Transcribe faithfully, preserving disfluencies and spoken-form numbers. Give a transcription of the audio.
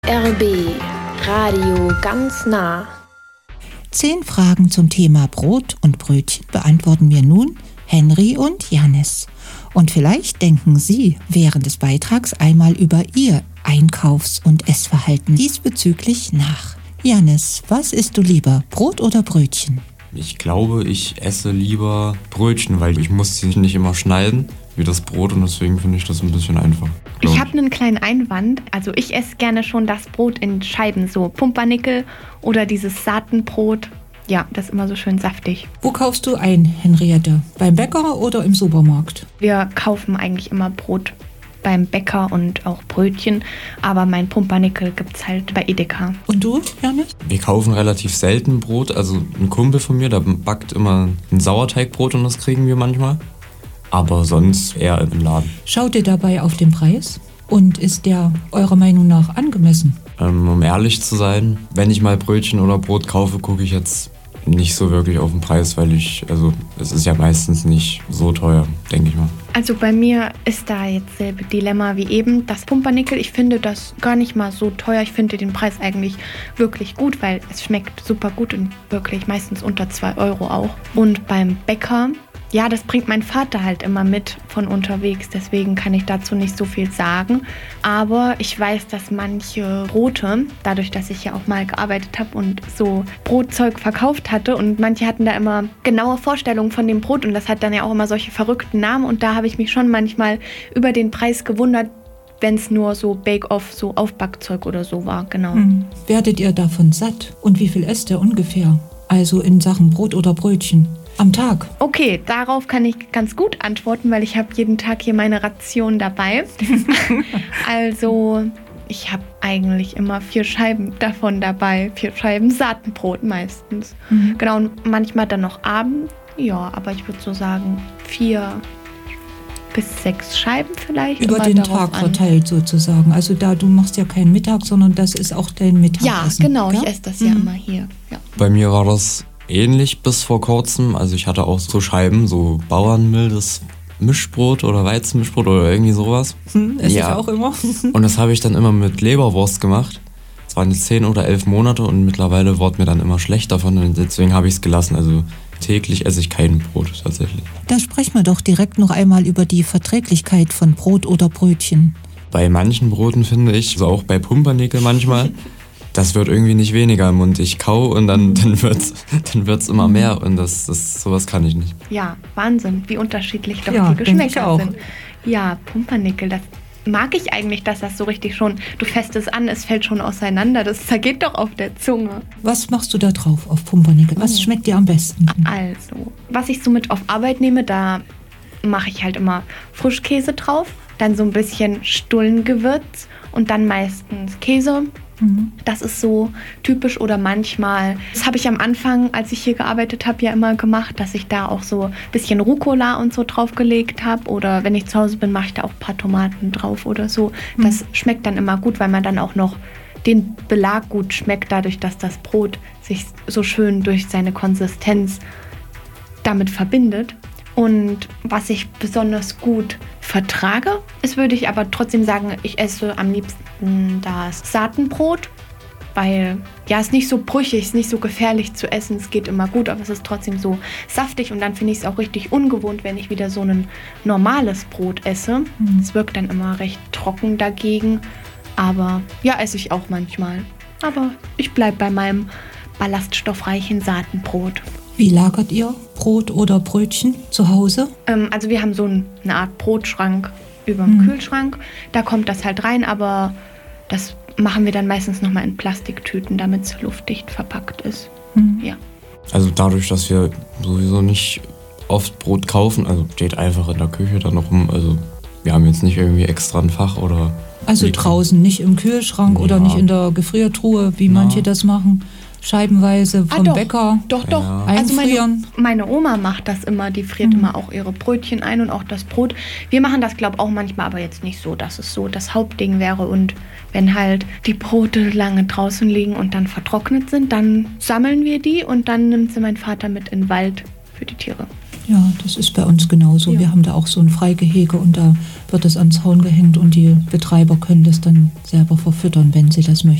R B Radio ganz nah. Zehn Fragen zum Thema Brot und Brötchen beantworten mir nun Henry und Jannis. Und vielleicht denken Sie während des Beitrags einmal über Ihr Einkaufs- und Essverhalten diesbezüglich nach. Jannis, was isst du lieber, Brot oder Brötchen? Ich glaube, ich esse lieber Brötchen, weil ich muss sie nicht immer schneiden wie das Brot und deswegen finde ich das ein bisschen einfach. Ich habe einen kleinen Einwand. Also ich esse gerne schon das Brot in Scheiben, so Pumpernickel oder dieses Saatenbrot. Ja, das ist immer so schön saftig. Wo kaufst du ein, Henriette? Beim Bäcker oder im Supermarkt? Wir kaufen eigentlich immer Brot beim Bäcker und auch Brötchen, aber mein Pumpernickel gibt es halt bei Edeka. Und du, Jannis? Wir kaufen relativ selten Brot. Also ein Kumpel von mir, der backt immer ein Sauerteigbrot und das kriegen wir manchmal. Aber sonst eher im Laden. Schaut ihr dabei auf den Preis? Und ist der eurer Meinung nach angemessen? Ähm, um ehrlich zu sein, wenn ich mal Brötchen oder Brot kaufe, gucke ich jetzt nicht so wirklich auf den Preis, weil ich, also es ist ja meistens nicht so teuer, denke ich mal. Also bei mir ist da jetzt selbe Dilemma wie eben. Das Pumpernickel, ich finde das gar nicht mal so teuer. Ich finde den Preis eigentlich wirklich gut, weil es schmeckt super gut und wirklich meistens unter zwei Euro auch. Und beim Bäcker, ja, das bringt mein Vater halt immer mit von unterwegs, deswegen kann ich dazu nicht so viel sagen. Aber ich weiß, dass manche Brote, dadurch, dass ich ja auch mal gearbeitet habe und so Brotzeug verkauft hatte und manche hatten da immer genaue Vorstellungen von dem Brot und das hat dann ja auch immer solche verrückten Namen und da habe ich mich schon manchmal über den Preis gewundert, wenn es nur so Bake-Off, so Aufbackzeug oder so war, genau. Hm. Werdet ihr davon satt? Und wie viel esst ihr ungefähr? Also in Sachen Brot oder Brötchen? Am Tag? Okay, darauf kann ich ganz gut antworten, weil ich habe jeden Tag hier meine Ration dabei. Also ich habe eigentlich immer vier Scheiben davon dabei. Vier Scheiben Saatenbrot meistens. Mhm. Genau, und manchmal dann noch Abend. Ja, aber ich würde so sagen vier bis sechs Scheiben vielleicht. Über den Tag verteilt sozusagen. Also da, du machst ja keinen Mittag, sondern das ist auch dein Mittagessen. Ja, genau, ja? Ich esse das ja mhm. immer hier. Ja. Bei mir war das ähnlich bis vor kurzem. Also ich hatte auch so Scheiben, so bauernmildes Mischbrot oder Weizenmischbrot oder irgendwie sowas. Hm, esse ja. ich auch immer. Und das habe ich dann immer mit Leberwurst gemacht. Das waren jetzt zehn oder elf Monate und mittlerweile wurde mir dann immer schlecht davon und deswegen habe ich es gelassen. Also täglich esse ich kein Brot tatsächlich. Da sprechen wir doch direkt noch einmal über die Verträglichkeit von Brot oder Brötchen. Bei manchen Broten finde ich, also auch bei Pumpernickel manchmal, das wird irgendwie nicht weniger im Mund. Ich kau und dann, dann wird es dann wird's immer mehr und das, das, sowas kann ich nicht. Ja, Wahnsinn, wie unterschiedlich doch ja, die Geschmäcker auch. sind. Ja, Pumpernickel, das mag ich eigentlich, dass das so richtig schon, du fässt es an, es fällt schon auseinander, das zergeht doch auf der Zunge. Was machst du da drauf auf Pumpernickel? Was oh. schmeckt dir am besten? Also, was ich so mit auf Arbeit nehme, da mache ich halt immer Frischkäse drauf, dann so ein bisschen Stullengewürz und dann meistens Käse. Das ist so typisch oder manchmal, das habe ich am Anfang, als ich hier gearbeitet habe, ja immer gemacht, dass ich da auch so ein bisschen Rucola und so draufgelegt habe oder wenn ich zu Hause bin, mache ich da auch ein paar Tomaten drauf oder so. Das mhm. schmeckt dann immer gut, weil man dann auch noch den Belag gut schmeckt, dadurch, dass das Brot sich so schön durch seine Konsistenz damit verbindet. Und was ich besonders gut vertrage, ist, würde ich aber trotzdem sagen, ich esse am liebsten das Saatenbrot, weil ja, es ist nicht so brüchig, es ist nicht so gefährlich zu essen, es geht immer gut, aber es ist trotzdem so saftig und dann finde ich es auch richtig ungewohnt, wenn ich wieder so ein normales Brot esse. Es mhm. wirkt dann immer recht trocken dagegen, aber ja, esse ich auch manchmal. Aber ich bleibe bei meinem ballaststoffreichen Saatenbrot. Wie lagert ihr Brot oder Brötchen zu Hause? Ähm, also wir haben so eine Art Brotschrank über dem hm. Kühlschrank. Da kommt das halt rein, aber das machen wir dann meistens nochmal in Plastiktüten, damit es luftdicht verpackt ist. Hm. Ja. Also dadurch, dass wir sowieso nicht oft Brot kaufen, also steht einfach in der Küche dann noch rum. Also wir haben jetzt nicht irgendwie extra ein Fach oder... Also draußen, nicht im Kühlschrank ja. oder nicht in der Gefriertruhe, wie ja. manche das machen. Scheibenweise vom ah, doch, Bäcker Doch, doch. Ja. Also einfrieren. meine, meine Oma macht das immer. Die friert mhm. immer auch ihre Brötchen ein und auch das Brot. Wir machen das, glaube ich, auch manchmal, aber jetzt nicht so, dass es so das Hauptding wäre. Und wenn halt die Brote lange draußen liegen und dann vertrocknet sind, dann sammeln wir die und dann nimmt sie mein Vater mit in den Wald für die Tiere. Ja, das ist bei uns genauso. Ja. Wir haben da auch so ein Freigehege und da wird es ans Zaun gehängt und die Betreiber können das dann selber verfüttern, wenn sie das möchten.